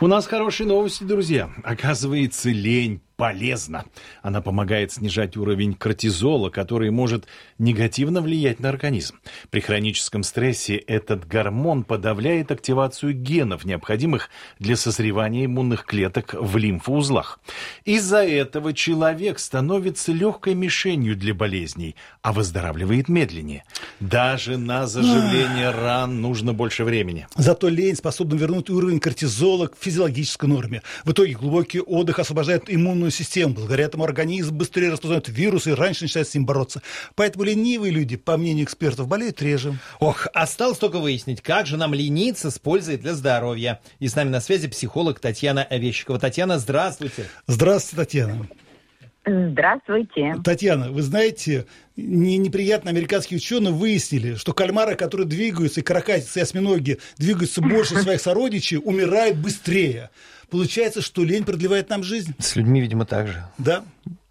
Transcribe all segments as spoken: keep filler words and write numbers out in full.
У нас хорошие новости, друзья. Оказывается, лень полезна. Она помогает снижать уровень кортизола, который может негативно влиять на организм. При хроническом стрессе этот гормон подавляет активацию генов, необходимых для созревания иммунных клеток в лимфоузлах. Из-за этого человек становится легкой мишенью для болезней, а выздоравливает медленнее. Даже на заживление ран нужно больше времени. Зато лень способна вернуть уровень кортизола к физиологической норме. В итоге глубокий отдых освобождает иммунную систему. Благодаря этому организм быстрее распознает вирусы и раньше начинает с ним бороться. Поэтому ленивые люди, по мнению экспертов, болеют реже. Ох, осталось только выяснить, как же нам лениться с пользой для здоровья. И с нами на связи психолог Татьяна Овещикова. Татьяна, здравствуйте. Здравствуйте, Татьяна. Здравствуйте. Татьяна, вы знаете, не, неприятно американские ученые выяснили, что кальмары, которые двигаются, и каракатицы, и осьминоги двигаются больше своих сородичей, умирают быстрее. Получается, что лень продлевает нам жизнь? С людьми, видимо, так же. Да.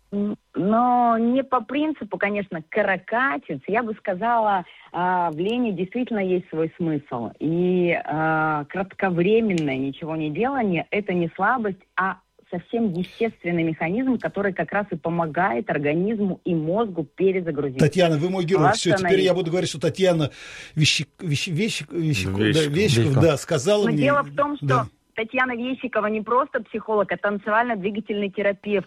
Но не по принципу, конечно, каракатиц. Я бы сказала, в лени действительно есть свой смысл. И кратковременное ничего не делание – это не слабость, а совсем естественный механизм, который как раз и помогает организму и мозгу перезагрузиться. Татьяна, вы мой герой. Все, теперь я буду говорить, что Татьяна Вещик, Вещ, Вещик, Вещиков, Вещиков, да, Вещиков, да, сказала Но мне... дело в том, что... Да. Татьяна Вещикова не просто психолог, а танцевально-двигательный терапевт.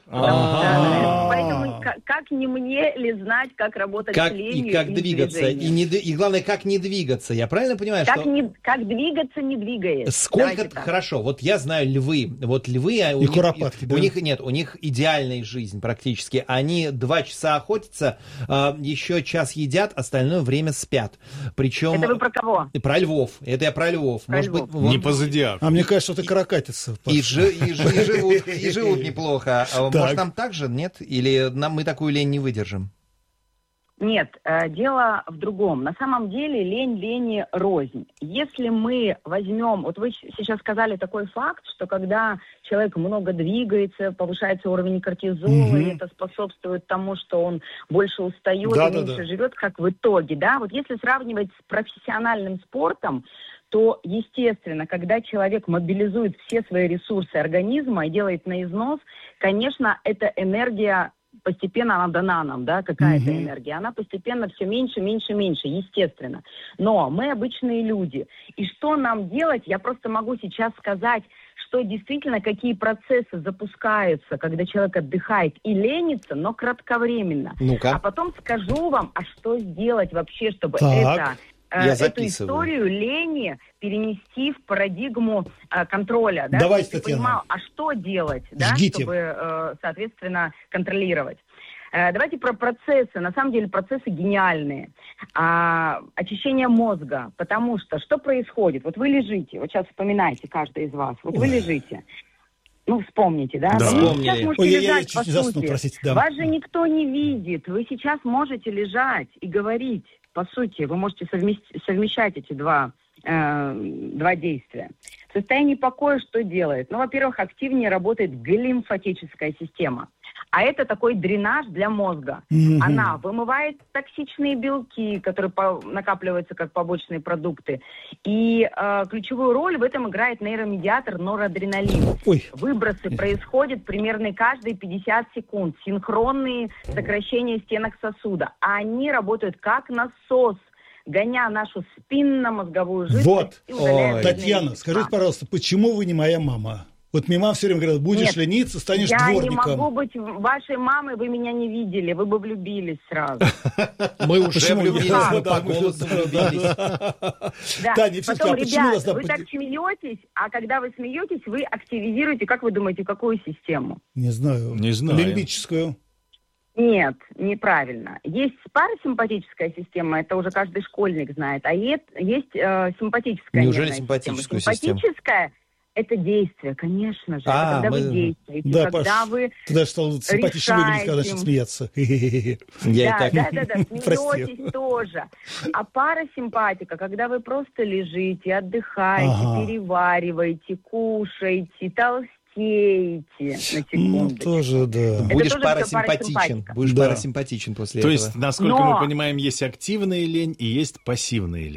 Да, поэтому как, как не мне ли знать, как работать как, с ленью и как и двигаться. И, не, и главное, как не двигаться. Я правильно понимаю, как что... Не, как двигаться, не двигаясь. Сколько... Хорошо, вот я знаю львы. Вот львы... И у куропатки, них, да? У них нет, у них идеальная жизнь практически. Они два часа охотятся, еще час едят, остальное время спят. Причем... Это вы про кого? Про львов. Это я про львов. Про Может львов. быть, не по зодиаку. А мне кажется, что это каракатица. И, жи, и, жи, и, живут, и живут неплохо. Так. Может, нам так же, нет? Или нам мы такую лень не выдержим? Нет, э, дело в другом. На самом деле лень лени рознь. Если мы возьмем... Вот вы сейчас сказали такой факт, что когда человек много двигается, повышается уровень кортизола, угу. и это способствует тому, что он больше устает да, и меньше да, да. живет, как в итоге. Да? Вот если сравнивать с профессиональным спортом, то, естественно, когда человек мобилизует все свои ресурсы организма и делает на износ, конечно, эта энергия постепенно, она дана нам, да, какая-то mm-hmm. энергия, она постепенно все меньше, меньше, меньше, естественно. Но мы обычные люди. И что нам делать, я просто могу сейчас сказать, что действительно какие процессы запускаются, когда человек отдыхает и ленится, но кратковременно. Ну-ка. А потом скажу вам, а что сделать вообще, чтобы так. это... Я эту историю лени перенести в парадигму э, контроля. Да? Давайте, Ты Татьяна. Понимал, а что делать, да, чтобы, э, соответственно, контролировать. Э, давайте про процессы. На самом деле процессы гениальные. А, очищение мозга. Потому что что происходит? Вот вы лежите, вот сейчас вспоминайте, каждый из вас. Вот Ой. Вы лежите. Ну, вспомните, да? Да. Вы сейчас можете Ой, лежать, я, я чуть по не засну, сути. простите, да. Вас же никто не видит. Вы сейчас можете лежать и говорить. По сути, вы можете совместить, совмещать эти два, э, два действия. В состоянии покоя что делает? Ну, во-первых, активнее работает глимфатическая система. А это такой дренаж для мозга. Mm-hmm. Она вымывает токсичные белки, которые по- накапливаются как побочные продукты. И э, ключевую роль в этом играет нейромедиатор норадреналин. Ой. Выбросы происходят примерно каждые пятьдесят секунд. Синхронные сокращения стенок сосуда. А они работают как насос, гоня нашу спинномозговую жидкость. Вот. И удаляя Татьяна, скажите, пожалуйста, почему вы не моя мама? Вот мне мама все время говорила, будешь Нет, лениться, станешь я дворником. Я не могу быть вашей мамой, вы меня не видели, вы бы влюбились сразу. Мы уже влюбились, мы по голосу влюбились. Потом, ребят, вы так смеетесь, а когда вы смеетесь, вы активизируете, как вы думаете, какую систему? Не знаю. Не знаю. Лимбическую. Нет, неправильно. Есть парасимпатическая система, это уже каждый школьник знает, а есть, есть э, симпатическая. Неужели симпатическую систему? Симпатическая – это действие, конечно же. А, это когда мы... вы действуете, да, когда Паш, вы ты даже стал симпатично выглядеть, когда начал смеяться. Да, так... да, да, да, смеетесь тоже. А парасимпатика, когда вы просто лежите, отдыхаете, ага. перевариваете, кушаете, толстеете, на секунду. Ну, тоже, да. Будешь тоже парасимпатичен. Будешь да. парасимпатичен после То этого. есть, насколько Но... мы понимаем, есть активная лень и есть пассивная лень.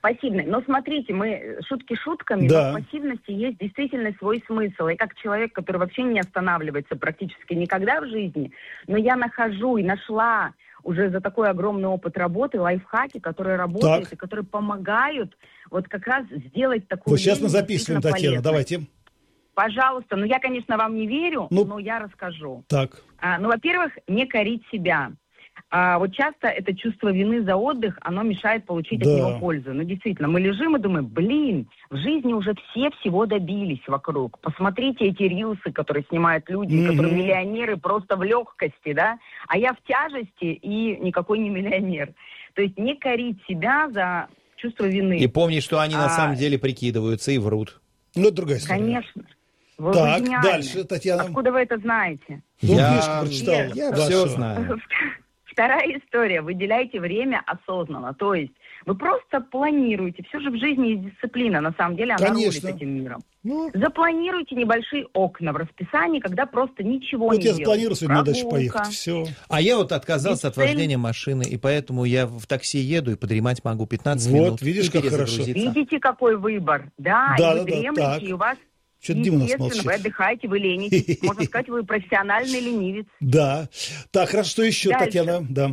Пассивный. Но смотрите, мы шутки шутками, Да. но в пассивности есть действительно свой смысл. И как человек, который вообще не останавливается практически никогда в жизни, но я нахожу и нашла уже за такой огромный опыт работы лайфхаки, которые работают Так. и которые помогают вот как раз сделать такую... Вот сейчас мы лень записываем, действительно Татьяна, полезной. давайте. Пожалуйста, ну я, конечно, вам не верю, Ну. но я расскажу. Так. А, ну, во-первых, не корить себя. А, вот часто это чувство вины за отдых, оно мешает получить Да. от него пользу. Ну, действительно, мы лежим и думаем, блин, в жизни уже все всего добились вокруг. Посмотрите эти рилсы, которые снимают люди, Мгм. которые миллионеры просто в легкости, да? А я в тяжести и никакой не миллионер. То есть не корить себя за чувство вины. И помни, что они на А- самом деле прикидываются и врут. Ну, это другая история. Конечно. Вы, Так, вы гениальны. дальше, Татьяна. Откуда вы это знаете? Ну, Я- книжку прочитал. Я вашу. все знаю. Вторая история. Выделяйте время осознанно. То есть вы просто планируете. Все же в жизни есть дисциплина. На самом деле она Конечно. рулит этим миром. Ну, Запланируйте небольшие окна в расписании, когда просто ничего вот не я делаете. запланировал сегодня на дачу Прогулка. поехать. Все. А я вот отказался Ведь от цель- вождения машины, и поэтому я в такси еду и подремать могу пятнадцать Вот, минут. видишь, и как перезагрузиться. Видите, какой выбор? Да, Да, и да, вы да, дремлете, так. и у вас, Что-то Дима у нас естественно, вы молчит. отдыхаете, вы ленитесь. Можно сказать, вы профессиональный ленивец. Да. Так, хорошо, что еще, Дальше. Татьяна? Да.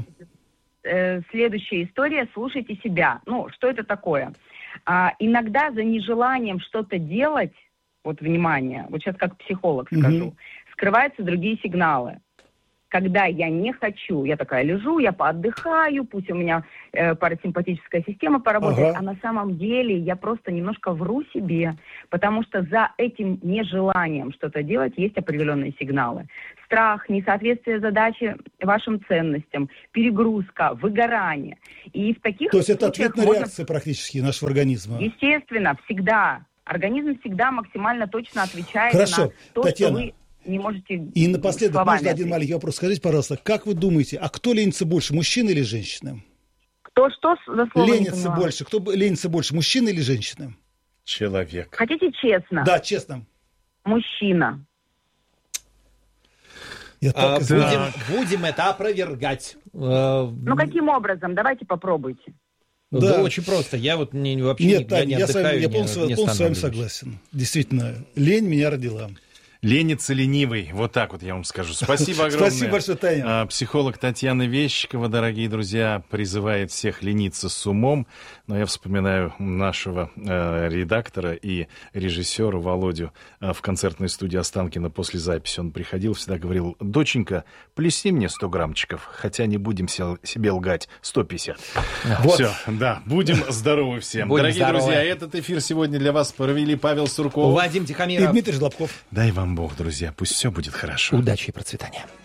Э, следующая история. Слушайте себя. Ну, что это такое? А, иногда за нежеланием что-то делать, вот внимание, вот сейчас как психолог Мгм. скажу, скрываются другие сигналы. Когда я не хочу, я такая лежу, я поотдыхаю, пусть у меня э, парасимпатическая система поработает, Ага. а на самом деле я просто немножко вру себе, потому что за этим нежеланием что-то делать есть определенные сигналы. Страх, несоответствие задачи вашим ценностям, перегрузка, выгорание. И в таких То есть это случаях ответная можно, реакция практически нашего организма. естественно, всегда. Организм всегда максимально точно отвечает Хорошо. на то, Татьяна, что вы не можете И напоследок, словами можно один ответить. маленький вопрос? Скажите, пожалуйста, как вы думаете, а кто ленится больше, мужчина или женщина? Кто что за слово не Ленится поняла? больше. Кто б- ленится больше, мужчина или женщина? Человек. Хотите честно? Да, честно. Мужчина. Я А, так и знал. будем, будем это опровергать. Э, Ну, каким образом? Давайте попробуйте. да. Да. Очень просто. Я вот не, вообще Нет, никогда Таня, не я, с отдыхаю, вами, я не- полностью, не полностью с вами останавливаюсь. согласен. Действительно, лень меня родила. Ленится ленивый. Вот так вот я вам скажу. Спасибо огромное. Спасибо большое, Таня. А, Психолог Татьяна Вещикова, дорогие друзья, призывает всех лениться с умом. Но я вспоминаю нашего э, редактора и режиссера Володю э, в концертной студии Останкино после записи. Он приходил, всегда говорил: доченька, плесни мне сто граммчиков, хотя не будем се- себе лгать, сто пятьдесят. Вот. Все, да, будем здоровы всем. Будем Дорогие здоровы. друзья, этот эфир сегодня для вас провели Павел Сурков. Вадим И Тихомиров. Дмитрий Жлобков. Дай вам Бог, друзья, пусть все будет хорошо. Удачи и процветания.